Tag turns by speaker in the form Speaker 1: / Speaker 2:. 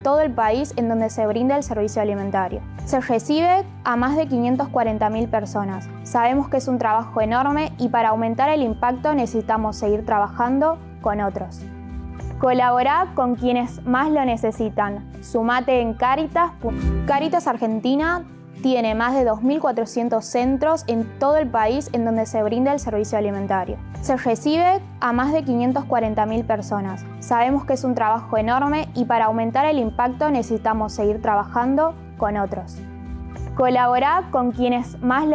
Speaker 1: todo el país en donde se brinda el servicio alimentario. Se recibe a más de 540.000 personas. Sabemos que es un trabajo enorme y para aumentar el impacto necesitamos seguir trabajando con otros. Colaborá con quienes más lo necesitan. Sumate en Cáritas. Cáritas Argentina tiene más de 2.400 centros en todo el país en donde se brinda el servicio alimentario. Se recibe a más de 540.000 personas. Sabemos que es un trabajo enorme y para aumentar el impacto necesitamos seguir trabajando con otros. Colaborá con quienes más